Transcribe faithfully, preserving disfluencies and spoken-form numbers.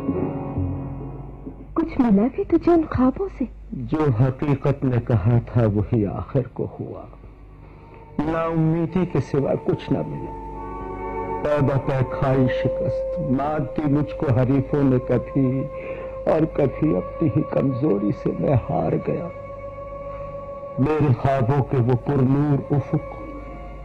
कुछ मिला भी तुझे उन ख्वाबों से? जो हकीकत में कहा था वही आखिर को हुआ। नाउम्मीदी के सिवा कुछ न मिला। तौबत खाई शिकस्त मात दी मुझको हरीफों ने कभी, और कभी अपनी ही कमजोरी से मैं हार गया। मेरे ख्वाबों के वो पुरनूर उफुक